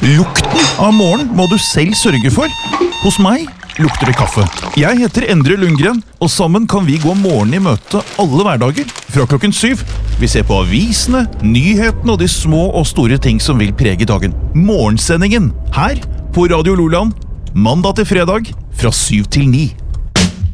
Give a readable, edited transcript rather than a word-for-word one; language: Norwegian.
Lukten av morgen må du selv sørge for. Hos meg lukter det kaffe. Jeg heter Endre Lundgren, og sammen kan vi gå morgen i møte alle hverdager fra klokken 7. Vi ser på avisene, nyhetene og de små og store ting som vil prege dagen. Morgensendingen her på Radio Loland, mandag til fredag fra 7 til 9.